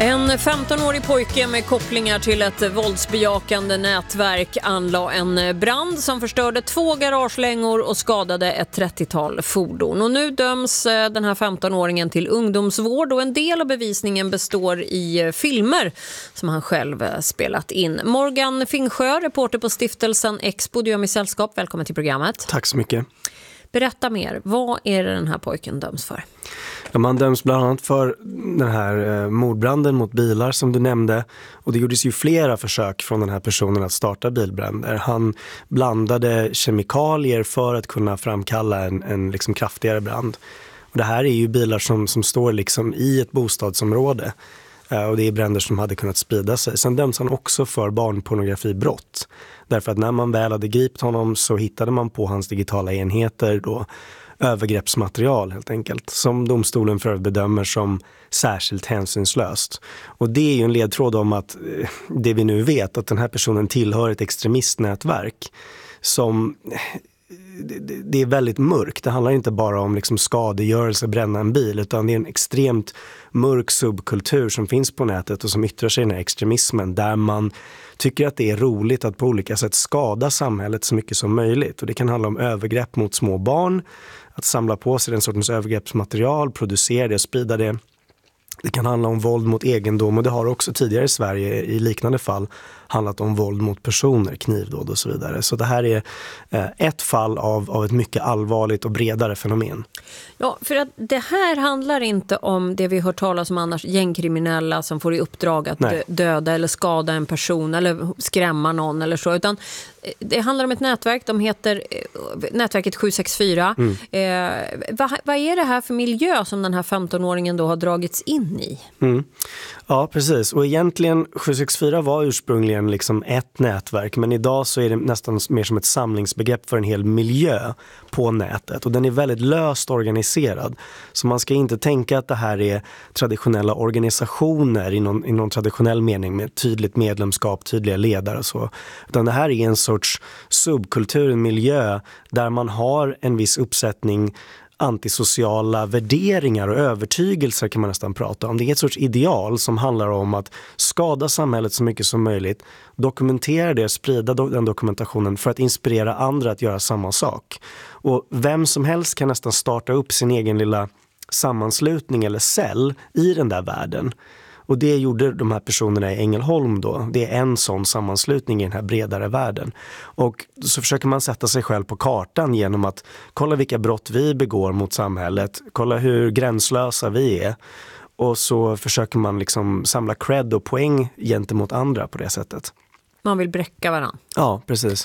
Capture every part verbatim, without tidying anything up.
En femtonårig pojke med kopplingar till ett våldsbejakande nätverk anlade en brand som förstörde två garagelängor och skadade ett trettiotal fordon. Och nu döms den här femtonåringen till ungdomsvård och en del av bevisningen består i filmer som han själv spelat in. Morgan Fingsjö, reporter på stiftelsen Expo, du är med sällskap. Välkommen till programmet. Tack så mycket. Berätta mer, vad är det den här pojken döms för? Ja, man döms bland annat för den här eh, mordbranden mot bilar som du nämnde. Och det gjordes ju flera försök från den här personen att starta bilbränder. Han blandade kemikalier för att kunna framkalla en, en liksom kraftigare brand. Och det här är ju bilar som, som står liksom i ett bostadsområde. Eh, och det är bränder som hade kunnat sprida sig. Sen döms han också för barnpornografibrott. Därför att när man väl hade gripit honom så hittade man på hans digitala enheter då övergreppsmaterial helt enkelt, som domstolen för bedömer som särskilt hänsynslöst. Och det är ju en ledtråd om att det vi nu vet, att den här personen tillhör ett extremistnätverk som det är väldigt mörkt. Det handlar inte bara om liksom skadegörelse, bränna en bil, utan det är en extremt mörk subkultur som finns på nätet och som yttrar sig i den här extremismen där man tycker att det är roligt att på olika sätt skada samhället så mycket som möjligt. Och det kan handla om övergrepp mot små barn, att samla på sig den sortens övergreppsmaterial, producera det och sprida det. Det kan handla om våld mot egendom och det har också tidigare i Sverige i liknande fall handlat om våld mot personer, knivdåd och så vidare. Så det här är eh, ett fall av, av ett mycket allvarligt och bredare fenomen. Ja, för att det här handlar inte om det vi hört talas om annars, gängkriminella som får i uppdrag att Nej. döda eller skada en person eller skrämma någon eller så, utan det handlar om ett nätverk, de heter nätverket sju sex fyra. Mm. Eh, vad, vad är det här för miljö som den här femtonåringen då har dragits in i? Mm. Ja, precis. Och egentligen sju sex fyra var ursprungligen liksom ett nätverk, men idag så är det nästan mer som ett samlingsbegrepp för en hel miljö på nätet. Och den är väldigt löst organiserad. Så man ska inte tänka att det här är traditionella organisationer i någon, i någon traditionell mening med tydligt medlemskap, tydliga ledare och så. Utan det här är en sorts subkultur, en miljö där man har en viss uppsättning antisociala värderingar och övertygelser kan man nästan prata om. Det är ett sorts ideal som handlar om att skada samhället så mycket som möjligt, dokumentera det, sprida den dokumentationen för att inspirera andra att göra samma sak. Och vem som helst kan nästan starta upp sin egen lilla sammanslutning eller cell i den där världen. Och det gjorde de här personerna i Ängelholm då. Det är en sån sammanslutning i den här bredare världen. Och så försöker man sätta sig själv på kartan genom att kolla vilka brott vi begår mot samhället. Kolla hur gränslösa vi är. Och så försöker man liksom samla cred och poäng gentemot andra på det sättet. Man vill bräcka varandra. Ja, precis.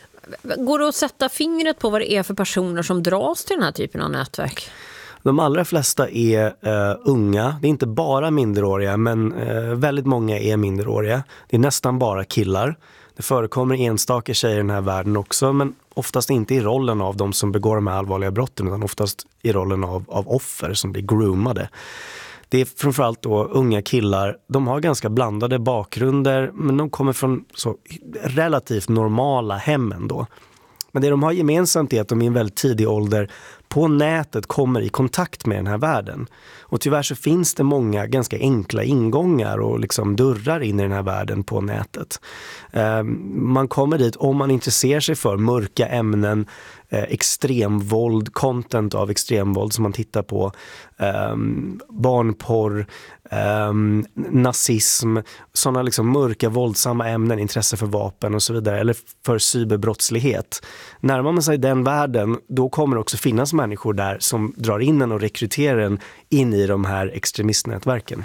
Går det att sätta fingret på vad det är för personer som dras till den här typen av nätverk? De allra flesta är uh, unga. Det är inte bara minderåriga, men uh, väldigt många är minderåriga. Det är nästan bara killar. Det förekommer enstaka tjejer i den här världen också, men oftast inte i rollen av de som begår de här allvarliga brotten, utan oftast i rollen av, av offer som blir groomade. Det är framförallt då unga killar. De har ganska blandade bakgrunder, men de kommer från så relativt normala hem ändå. Men det de har gemensamt är att de i en väldigt tidig ålder på nätet kommer i kontakt med den här världen. Och tyvärr så finns det många ganska enkla ingångar och liksom dörrar in i den här världen på nätet. Eh, man kommer dit om man intresserar sig för mörka ämnen, eh, extremvåld, content av extremvåld som man tittar på, eh, barnporr, eh, nazism, sådana liksom mörka våldsamma ämnen, intresse för vapen och så vidare, eller för cyberbrottslighet. Närmar man sig den världen, då kommer det också finnas människor där som drar in en och rekryterar en in i de här extremistnätverken.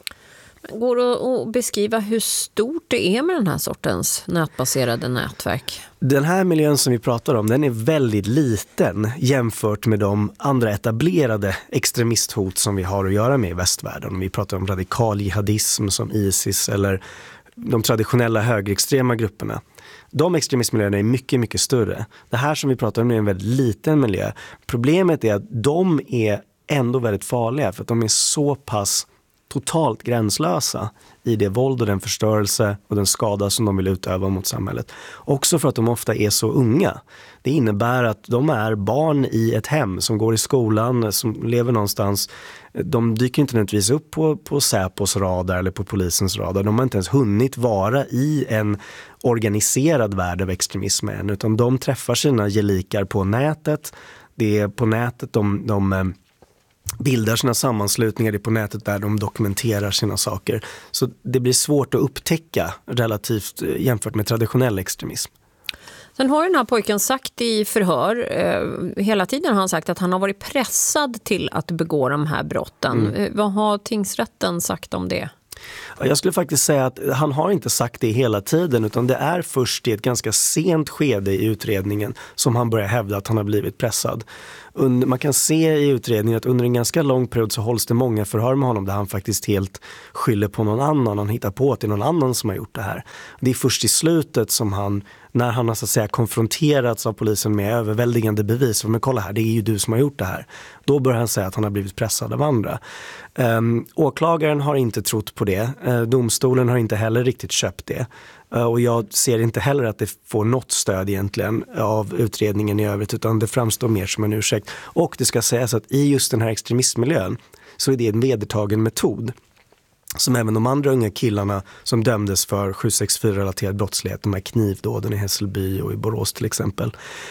Går det att beskriva hur stort det är med den här sortens nätbaserade nätverk? Den här miljön som vi pratar om, den är väldigt liten jämfört med de andra etablerade extremisthot som vi har att göra med i västvärlden. Vi pratar om radikal jihadism som ISIS eller de traditionella högerextrema grupperna. De extremistmiljöerna är mycket, mycket större. Det här som vi pratar om är en väldigt liten miljö. Problemet är att de är ändå väldigt farliga för att de är så pass totalt gränslösa i det våld och den förstörelse och den skada som de vill utöva mot samhället. Också för att de ofta är så unga. Det innebär att de är barn i ett hem som går i skolan, som lever någonstans. De dyker inte nödvändigtvis upp på, på Säpos radar eller på polisens radar. De har inte ens hunnit vara i en organiserad värld av extremism än, utan de träffar sina gelikar på nätet. Det är på nätet de... de bildar sina sammanslutningar, det är på nätet där de dokumenterar sina saker. Så det blir svårt att upptäcka relativt jämfört med traditionell extremism. Sen har den här pojken sagt i förhör, eh, hela tiden har han sagt att han har varit pressad till att begå de här brotten. Mm. Eh, vad har tingsrätten sagt om det? Jag skulle faktiskt säga att han har inte sagt det hela tiden, utan det är först i ett ganska sent skede i utredningen som han börjar hävda att han har blivit pressad. Under, man kan se i utredningen att under en ganska lång period så hålls det många förhör med honom där han faktiskt helt skyller på någon annan. Han hittar på att det är någon annan som har gjort det här. Det är först i slutet som han, när han har så att säga konfronterats av polisen med överväldigande bevis, men kolla här, det är ju du som har gjort det här. Då börjar han säga att han har blivit pressad av andra. Um, åklagaren har inte trott på det. Uh, domstolen har inte heller riktigt köpt det. Uh, och jag ser inte heller att det får något stöd egentligen av utredningen i övrigt, utan det framstår mer som en ursäkt. Och det ska sägas att i just den här extremistmiljön så är det en vedertagen metod som även de andra unga killarna som dömdes för sju sex fyra-relaterad brottslighet, de här knivdåden i Hässelby och i Borås till exempel,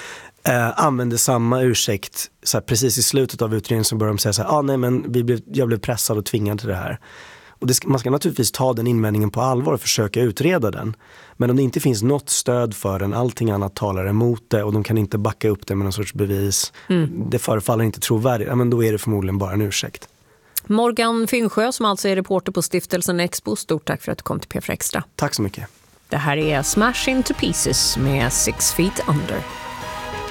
eh, använde samma ursäkt så här, precis i slutet av utredningen som började de säga så här, ah, nej men vi blev, jag blev pressad och tvingad till det här. Och det ska, man ska naturligtvis ta den invändningen på allvar och försöka utreda den. Men om det inte finns något stöd för den, allting annat talar emot det och de kan inte backa upp det med någon sorts bevis, mm. det förefaller inte trovärdigt, ja, men då är det förmodligen bara en ursäkt. Morgan Finnsjö som alltså är reporter på Stiftelsen Expo, stort tack för att du kom till P fyra Extra. Tack så mycket. Det här är Smash Into Pieces med Six Feet Under.